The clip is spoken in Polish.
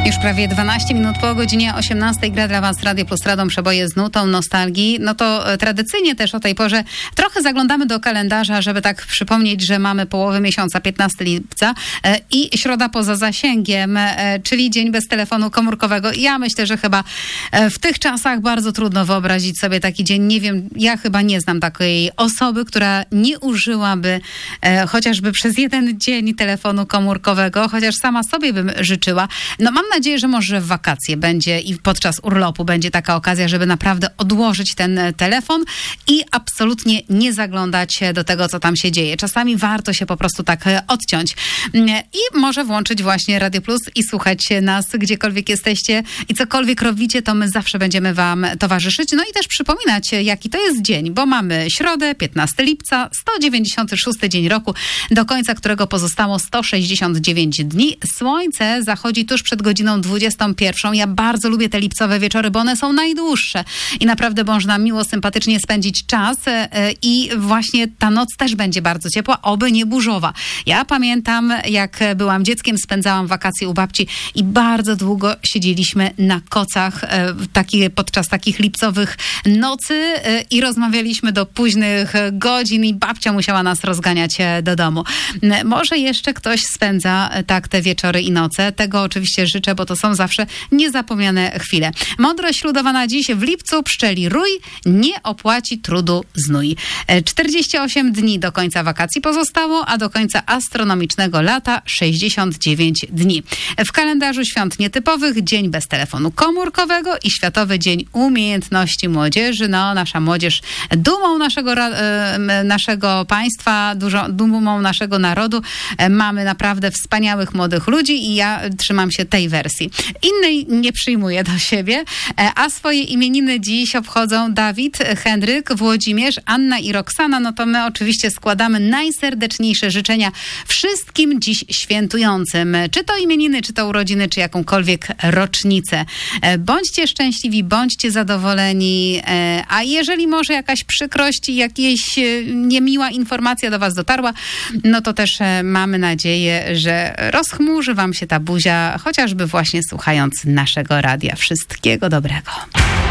Już prawie 12 minut po godzinie 18 gra dla Was Radio Plus Radom Przeboje z nutą nostalgii. No to tradycyjnie też o tej porze trochę zaglądamy do kalendarza, żeby tak przypomnieć, że mamy połowę miesiąca, 15 lipca i środa poza zasięgiem, czyli dzień bez telefonu komórkowego. Ja myślę, że chyba w tych czasach bardzo trudno wyobrazić sobie taki dzień. Nie wiem, ja chyba nie znam takiej osoby, która nie użyłaby chociażby przez jeden dzień telefonu komórkowego, chociaż sama sobie bym życzyła. No mam nadzieję, że może w wakacje będzie i podczas urlopu będzie taka okazja, żeby naprawdę odłożyć ten telefon i absolutnie nie zaglądać do tego, co tam się dzieje. Czasami warto się po prostu tak odciąć i może włączyć właśnie Radio Plus i słuchać nas gdziekolwiek jesteście i cokolwiek robicie, to my zawsze będziemy Wam towarzyszyć. No i też przypominać, jaki to jest dzień, bo mamy środę, 15 lipca, 196 dzień roku, do końca którego pozostało 169 dni. Słońce zachodzi tuż przed godziną 21. Ja bardzo lubię te lipcowe wieczory, bo one są najdłuższe i naprawdę można miło, sympatycznie spędzić czas i właśnie ta noc też będzie bardzo ciepła, oby nie burzowa. Ja pamiętam, jak byłam dzieckiem, spędzałam wakacje u babci i bardzo długo siedzieliśmy na kocach podczas takich lipcowych nocy i rozmawialiśmy do późnych godzin i babcia musiała nas rozganiać do domu. Może jeszcze ktoś spędza tak te wieczory i noce. Tego oczywiście życzę, bo to są zawsze niezapomniane chwile. Mądrość ludowa na dziś: w lipcu pszczeli rój, nie opłaci trudu znój. 48 dni do końca wakacji pozostało, a do końca astronomicznego lata 69 dni. W kalendarzu świąt nietypowych dzień bez telefonu komórkowego i Światowy Dzień Umiejętności Młodzieży. No, nasza młodzież dumą naszego państwa, dumą naszego narodu. Mamy naprawdę wspaniałych młodych ludzi i ja trzymam się tej wersji. Innej nie przyjmuję do siebie, a swoje imieniny dziś obchodzą Dawid, Henryk, Włodzimierz, Anna i Roxana. No to my oczywiście składamy najserdeczniejsze życzenia wszystkim dziś świętującym. Czy to imieniny, czy to urodziny, czy jakąkolwiek rocznicę. Bądźcie szczęśliwi, bądźcie zadowoleni, a jeżeli może jakaś przykrość i jakaś niemiła informacja do Was dotarła, no to też mamy nadzieję, że rozchmurzy Wam się ta buzia, chociażby właśnie słuchając naszego radia. Wszystkiego dobrego.